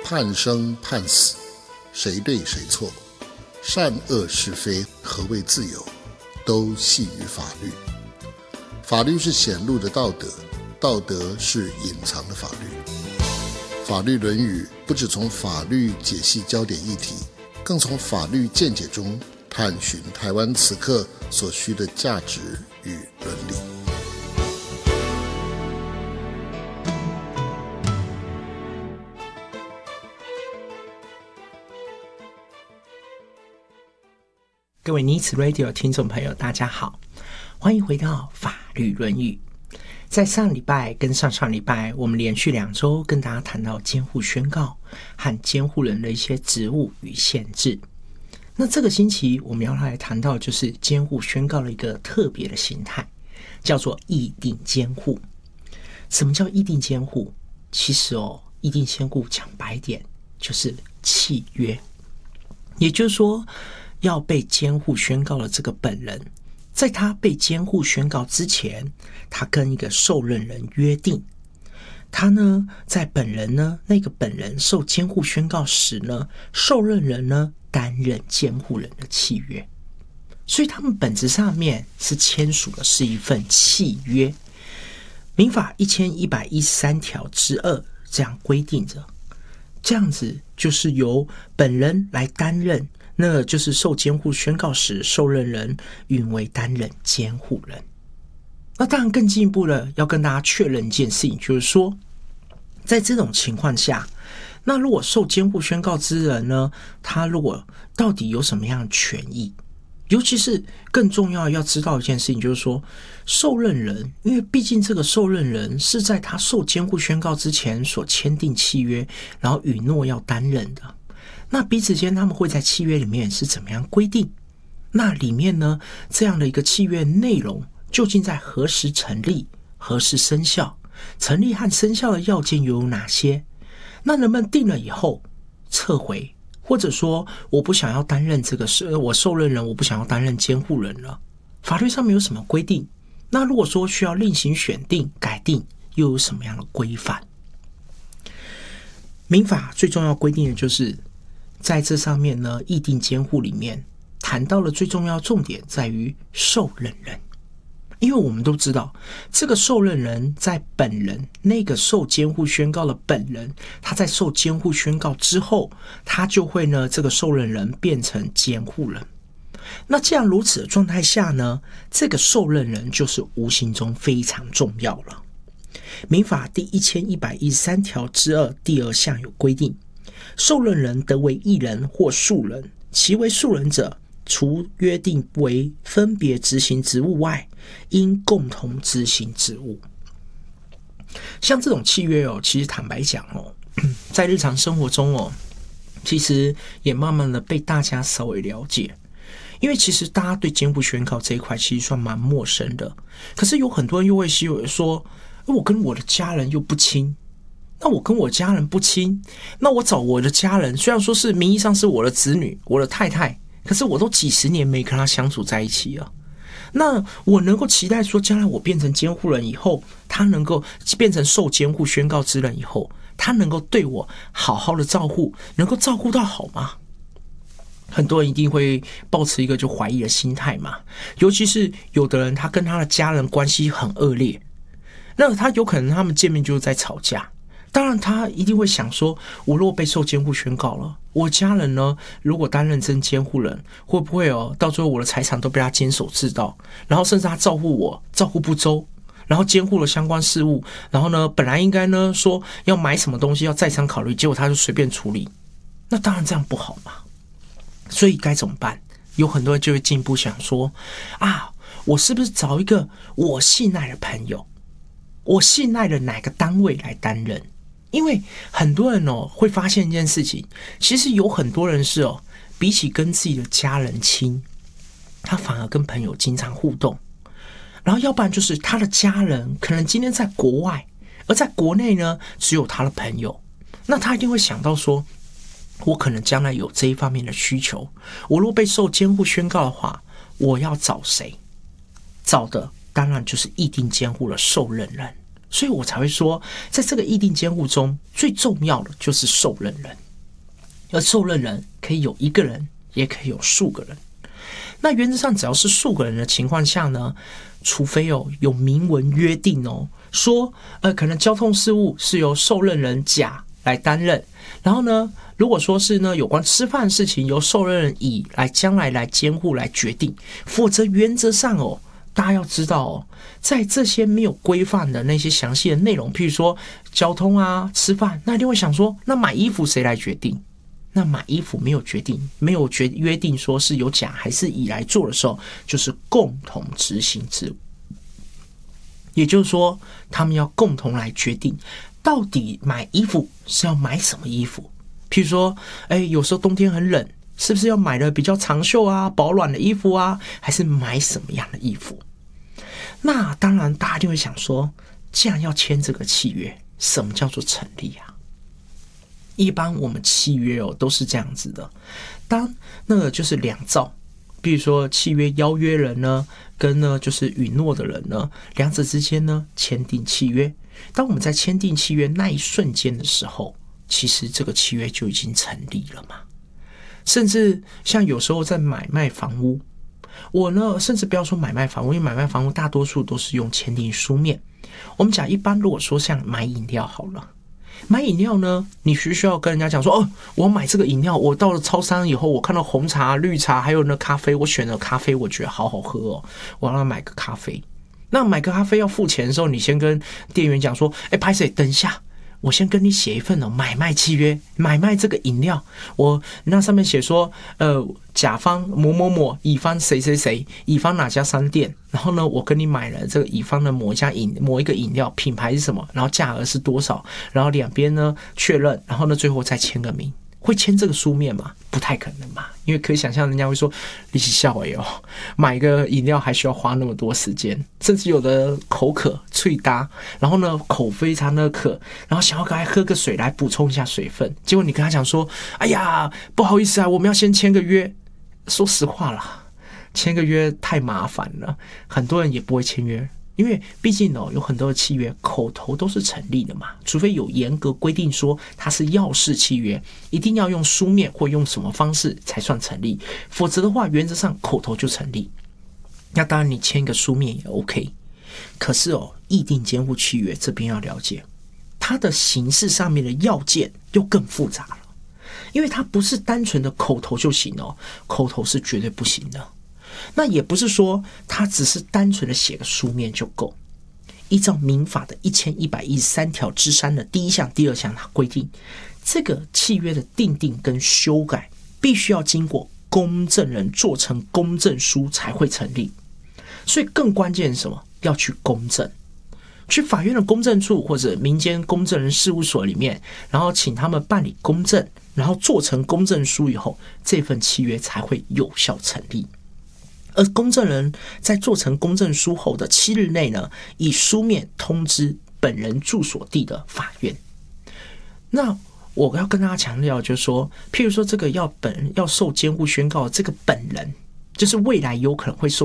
判生判死，谁对谁错，善恶是非，何谓自由，都系于法律。法律是显露的道德，道德是隐藏的法律。法律论语不只从法律解析焦点议题，更从法律见解中探寻台湾此刻所需的价值与伦理。 各位尼茨 Radio 听众朋友大家好，欢迎回到法律论语。在上礼拜跟上上礼拜，我们连续2周跟大家谈到监护宣告和监护人的一些职务与限制。那这个星期我们要来谈到就是监护宣告的一个特别的形态，叫做议定监护。什么叫议定监护？其实议定监护讲白点就是契约，也就是说要被监护宣告的这个本人，在他被监护宣告之前，他跟一个受任人约定，他呢在那个本人受监护宣告时呢，受任人呢担任监护人的契约。所以他们本质上面是签署的是一份契约。民法1113条之2这样规定着，这样子就是由本人来担任，那就是受监护宣告时，受任人允为担任监护人。那当然更进一步的要跟大家确认一件事情，就是说在这种情况下，那如果受监护宣告之人呢，他如果到底有什么样的权益，尤其是更重要要知道一件事情，就是说受任人，因为毕竟这个受任人是在他受监护宣告之前所签订契约，然后允诺要担任的，那彼此间他们会在契约里面是怎么样规定？那里面呢，这样的一个契约内容究竟在何时成立，何时生效？成立和生效的要件又有哪些？那能不能定了以后撤回，或者说我不想要担任这个我受任人，我不想要担任监护人了？法律上面有什么规定？那如果说需要另行选定、改定，又有什么样的规范？民法最重要规定的就是在这上面呢，议定监护里面谈到了最重要重点在于受任人。因为我们都知道，这个受任人在本人那个受监护宣告的本人，他在受监护宣告之后，他就会呢，这个受任人变成监护人。那这样如此的状态下呢，这个受任人就是无形中非常重要了。民法第1113条之2第2项有规定，受任人得为一人或数人，其为数人者，除约定为分别执行职务外，应共同执行职务。像这种契约其实坦白讲在日常生活中其实也慢慢的被大家稍微了解。因为其实大家对监护宣告这一块其实算蛮陌生的，可是有很多人又会说，我跟我的家人又不亲，那我跟我家人不亲，那我找我的家人，虽然说是名义上是我的子女，我的太太，可是我都几十年没跟他相处在一起了。那我能够期待说，将来我变成监护人以后，他能够变成受监护宣告之人以后，他能够对我好好的照顾，能够照顾到好吗？很多人一定会抱持一个就怀疑的心态嘛，尤其是有的人他跟他的家人关系很恶劣，那他有可能他们见面就是在吵架。当然他一定会想说，我如果被受监护宣告了，我家人呢如果担任真监护人，会不会到最后我的财产都被他监守自盗，然后甚至他照顾我照顾不周，然后监护了相关事务，然后呢本来应该呢说要买什么东西要再三考虑，结果他就随便处理，那当然这样不好嘛。所以该怎么办？有很多人就会进一步想说，我是不是找一个我信赖的朋友，我信赖的哪个单位来担任？因为很多人会发现一件事情，其实有很多人是比起跟自己的家人亲，他反而跟朋友经常互动，然后要不然就是他的家人可能今天在国外，而在国内呢只有他的朋友，那他一定会想到说，我可能将来有这一方面的需求，我若被受监护宣告的话，我要找谁？找的当然就是议定监护的受任人。 所以我才会说，在这个议定监护中，最重要的就是受任人，而受任人可以有一个人，也可以有数个人。那原则上，只要是数个人的情况下呢，除非有明文约定说可能交通事务是由受任人甲来担任，然后呢，如果说是呢有关吃饭的事情，由受任人乙来将来来监护来决定，否则原则上大家要知道在这些没有规范的那些详细的内容，譬如说交通啊、吃饭，那一定会想说，那买衣服谁来决定？那买衣服没有决定，没有约定说是由甲还是乙来做的时候，就是共同执行之务。也就是说，他们要共同来决定，到底买衣服是要买什么衣服。譬如说，有时候冬天很冷，是不是要买的比较长袖啊、保暖的衣服啊，还是买什么样的衣服？那当然，大家就会想说，既然要签这个契约，什么叫做成立啊？一般我们契约都是这样子的，当那个就是两造，比如说契约邀约人呢，跟呢就是允诺的人呢，两者之间呢签订契约。当我们在签订契约那一瞬间的时候，其实这个契约就已经成立了嘛。甚至像有时候在买卖房屋，我呢甚至不要说买卖房屋，因为买卖房屋大多数都是用签订书面。我们讲一般如果说像买饮料好了，买饮料呢，你需要跟人家讲说，我买这个饮料，我到了超商以后，我看到红茶、绿茶，还有那咖啡，我选了咖啡，我觉得好好喝我要买个咖啡。那买个咖啡要付钱的时候，你先跟店员讲说，拍谁，等一下，我先跟你写一份买卖契约，买卖这个饮料，那上面写说，甲方某某某，乙方谁谁谁，乙方哪家商店，然后呢，我跟你买了这个乙方的某一个饮料，品牌是什么，然后价额是多少，然后两边呢确认，然后呢最后再签个名。会签这个书面吗？不太可能嘛，因为可以想象人家会说你是笑买个饮料还需要花那么多时间，甚至有的口渴脆搭，然后呢口非常的渴，然后想要赶快喝个水来补充一下水分，结果你跟他讲说，哎呀不好意思啊，我们要先签个约。说实话啦，签个约太麻烦了，很多人也不会签约。因为毕竟有很多的契约口头都是成立的嘛，除非有严格规定说它是要式契约，一定要用书面或用什么方式才算成立，否则的话原则上口头就成立。那当然你签一个书面也 OK， 可是议定监护契约这边要了解，它的形式上面的要件又更复杂了，因为它不是单纯的口头就行口头是绝对不行的。那也不是说他只是单纯的写个书面就够。依照民法的1113条之3的第1项、第2项，它规定这个契约的订定跟修改必须要经过公证人做成公证书才会成立。所以更关键是什么？要去公证，去法院的公证处或者民间公证人事务所里面，然后请他们办理公证，然后做成公证书以后，这份契约才会有效成立。而公证人在做成公证书后的7日内呢，以书面通知本人住所地的法院。那我要跟大家强调就是说，譬如说这个要受监护宣告这个本人，就是未来有可能会受